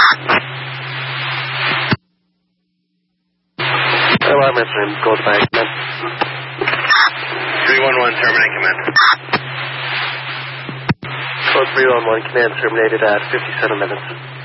Alarm answering. Gold by command. 311, terminate command. Code 311, command terminated at 57 minutes.